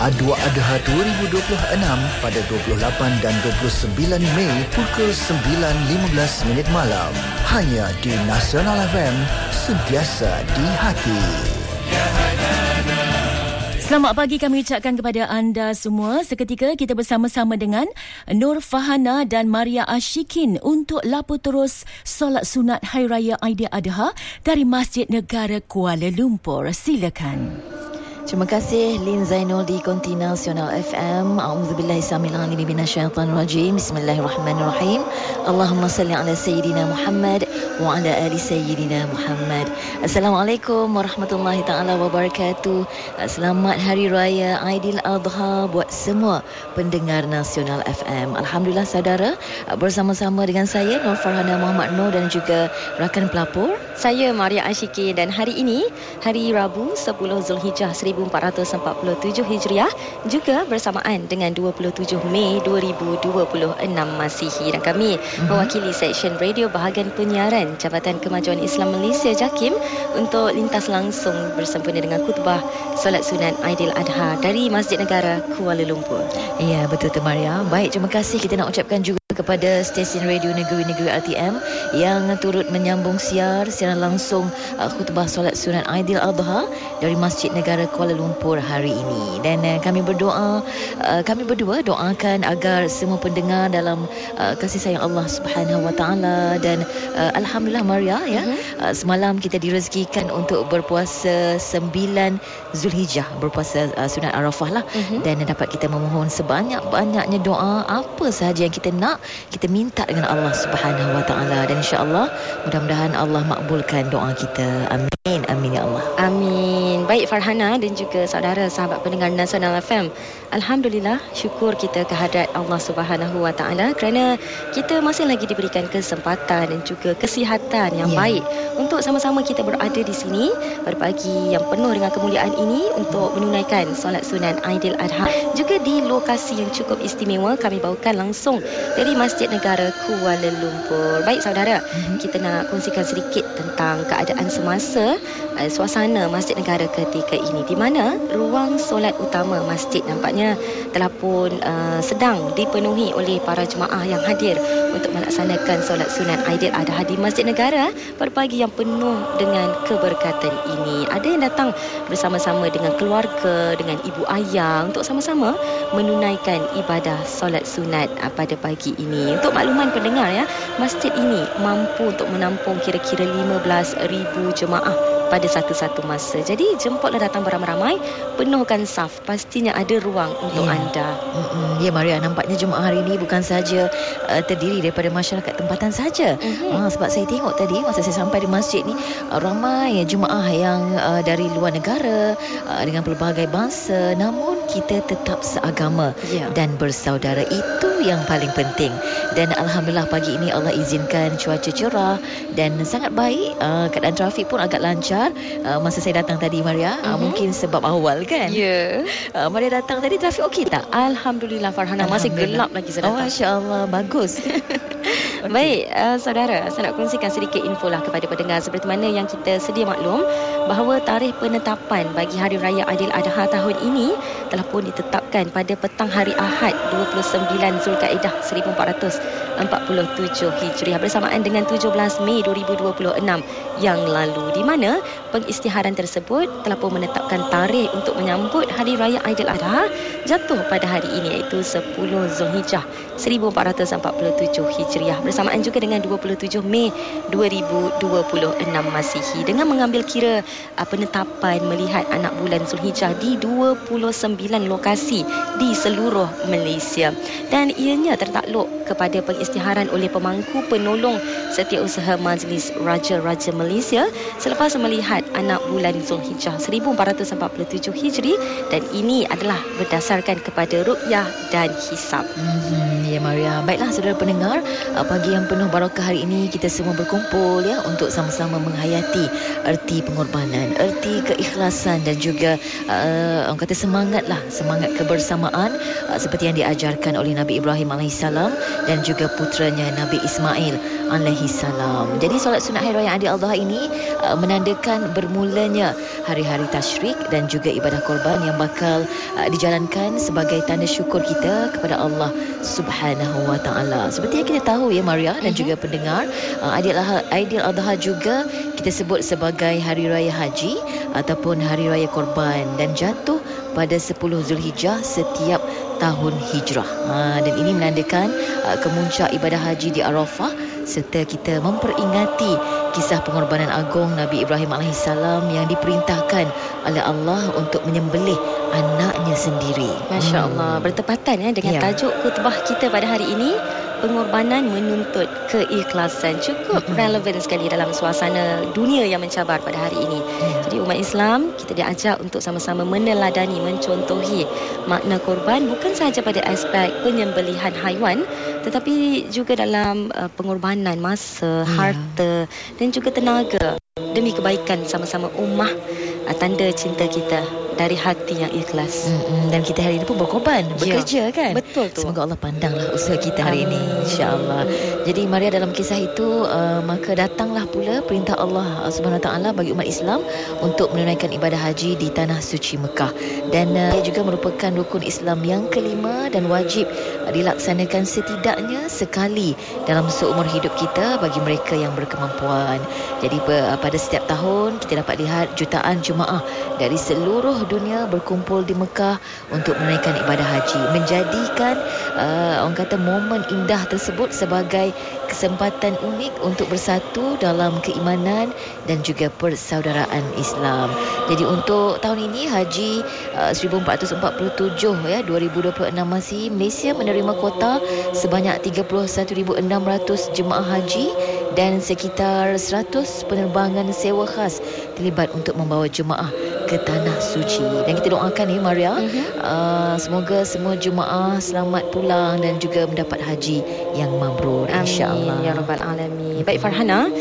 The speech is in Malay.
Adwa Adha 2026 pada 28 dan 29 Mei pukul 9.15 malam. Hanya di Nasional FM, sentiasa di hati. Selamat pagi kami ucapkan kepada anda semua. Seketika kita bersama-sama dengan Nur Fahana dan Maria Ashikin untuk lapor terus solat sunat Hari Raya Aidiladha dari Masjid Negara Kuala Lumpur. Silakan. Terima kasih Lin Zainul di Konti Nasional FM. A'udzubillahi samil alim minasyaitanir rajim. Bismillahirrahmanirrahim. Allahumma salli ala sayyidina Muhammad wa ala ali sayyidina Muhammad. Assalamualaikum warahmatullahi taala wabarakatuh. Selamat Hari Raya Aidiladha buat semua pendengar Nasional FM. Alhamdulillah saudara, bersama-sama dengan saya Nur Farhana Muhammad Nur dan juga rakan pelapor saya Maria Ashikin, dan hari ini hari Rabu 10 Zulhijjah 1447 Hijriah juga bersamaan dengan 27 Mei 2026 Masihi, dan kami mewakili Seksyen Radio Bahagian Penyiaran Jabatan Kemajuan Islam Malaysia JAKIM untuk lintas langsung bersempena dengan khutbah solat sunat Aidiladha dari Masjid Negara Kuala Lumpur. Ya, betul tu Maria. Baik, terima kasih kita nak ucapkan juga kepada stesen radio negeri-negeri RTM yang turut menyambung siaran langsung khutbah solat sunat Aidiladha dari Masjid Negara Kuala Lumpur hari ini. Dan kami berdua doakan agar semua pendengar dalam kasih sayang Allah Subhanahu Wa Taala, dan alhamdulillah Maria ya, semalam kita direzekikan untuk berpuasa 9 Zulhijjah, berpuasa sunat Arafah lah, dan dapat kita memohon sebanyak-banyaknya doa apa sahaja yang kita nak, kita minta dengan Allah Subhanahu Wa Taala, dan insya-Allah mudah-mudahan Allah makbulkan doa kita. Amin, amin ya Allah. Amin. Baik Farhana dan juga saudara sahabat pendengar Nasional FM, alhamdulillah syukur kita kehadrat Allah Subhanahu Wa Taala kerana kita masih lagi diberikan kesempatan dan juga kesihatan yang baik untuk sama-sama kita berada di sini pada pagi yang penuh dengan kemuliaan ini untuk menunaikan solat sunat Aidiladha juga di lokasi yang cukup istimewa. Kami bawakan langsung dari Masjid Negara Kuala Lumpur. Baik saudara, kita nak kongsikan sedikit tentang keadaan semasa suasana Masjid Negara ketika ini, di mana ruang solat utama masjid nampaknya telah pun sedang dipenuhi oleh para jemaah yang hadir untuk melaksanakan solat sunat Aidiladha di Masjid Negara pada pagi yang penuh dengan keberkatan ini. Ada yang datang bersama-sama dengan keluarga, dengan ibu ayah untuk sama-sama menunaikan ibadah solat sunat pada pagi ini. Untuk makluman pendengar ya, masjid ini mampu untuk menampung kira-kira 15,000 jemaah pada satu-satu masa. Jadi jemputlah datang beramai-ramai, penuhkan saf, pastinya ada ruang untuk anda. Ya Maria, nampaknya jemaah hari ini bukan saja terdiri daripada masyarakat tempatan saja. Sebab saya tengok tadi masa saya sampai di masjid ni, ramai jemaah yang dari luar negara dengan pelbagai bangsa, namun kita tetap seagama dan bersaudara. Itu yang paling penting. Dan alhamdulillah pagi ini Allah izinkan cuaca cerah dan sangat baik. Keadaan trafik pun agak lancar. Masa saya datang tadi Maria, mungkin sebab awal kan. Maria datang tadi, trafik okey tak? Alhamdulillah Farhana, masih gelap lagi saya datang. Masya-Allah, bagus. Baik, saudara, saya nak kongsikan sedikit info lah kepada pendengar. Seperti mana yang kita sedia maklum bahawa tarikh penetapan bagi Hari Raya Aidiladha tahun ini telah pun ditetapkan pada petang hari Ahad 29 Zulkaidah 1447 Hijriah bersamaan dengan 17 Mei 2026 yang lalu, di mana pengisytiharan tersebut telah pun menetapkan tarikh untuk menyambut Hari Raya Aidiladha jatuh pada hari ini, iaitu 10 Zulhijjah 1447 Hijriah bersamaan juga dengan 27 Mei 2026 Masihi, dengan mengambil kira penetapan melihat anak bulan Zulhijjah di 29 lokasi di seluruh Malaysia, dan ianya tertakluk kepada pengisytiharan oleh pemangku penolong Setiausaha Majlis Raja-Raja Malaysia selepas melihat anak bulan Zulhijjah 1447 Hijri, dan ini adalah berdasarkan kepada ruqyah dan hisab. Ya Maria, baiklah saudara pendengar, pagi yang penuh barakah hari ini kita semua berkumpul ya untuk sama-sama menghayati erti pengorbanan, erti keikhlasan dan juga orang kata semangat kebersamaan seperti yang diajarkan oleh Nabi Ibrahim Ibrahim alaihissalam dan juga putranya Nabi Ismail alaihissalam. Jadi solat sunat Hari Raya Aidil Adha ini menandakan bermulanya hari-hari tasyrik dan juga ibadah korban yang bakal dijalankan sebagai tanda syukur kita kepada Allah Subhanahu wa taala. Seperti yang kita tahu ya Maria dan juga pendengar, Aidil Adha juga kita sebut sebagai hari raya haji ataupun hari raya korban dan jatuh pada 10 Zulhijjah setiap tahun hijrah. Dan ini menandakan kemuncak ibadah haji di Arafah serta kita memperingati kisah pengorbanan agung Nabi Ibrahim alaihissalam yang diperintahkan oleh Allah untuk menyembelih anaknya sendiri. Masya Allah, bertepatan dengan tajuk khutbah kita pada hari ini, pengorbanan menuntut keikhlasan. Cukup relevan sekali dalam suasana dunia yang mencabar pada hari ini. Jadi umat Islam kita diajak untuk sama-sama meneladani, mencontohi makna korban bukan sahaja pada aspek penyembelihan haiwan, tetapi juga dalam pengorbanan masa, harta dan juga tenaga demi kebaikan sama-sama ummah, tanda cinta kita dari hati yang ikhlas. Dan kita hari ini pun berkorban, bekerja kan. Betul tu. Semoga Allah pandanglah usaha kita hari ini, insya-Allah. Jadi Maria, dalam kisah itu maka datanglah pula perintah Allah Subhanahu Wa Taala bagi umat Islam untuk menunaikan ibadah haji di tanah suci Mekah, dan ia juga merupakan rukun Islam yang kelima dan wajib dilaksanakan setidaknya sekali dalam seumur hidup kita bagi mereka yang berkemampuan. Jadi pada setiap tahun kita dapat lihat jutaan jemaah dari seluruh dunia berkumpul di Mekah untuk menunaikan ibadah haji, menjadikan orang kata momen indah tersebut sebagai kesempatan unik untuk bersatu dalam keimanan dan juga persaudaraan Islam. Jadi untuk tahun ini haji 1447 ya 2026 masih, Malaysia menerima kuota sebanyak 31,600 jemaah haji dan sekitar 100 penerbangan sewa khas terlibat untuk membawa jemaah ke tanah suci. Dan kita doakan ya Maria, semoga semua jemaah selamat pulang dan juga mendapat haji yang mabrur, insya-Allah. Amin ya rabbal alamin. Baik Farhana,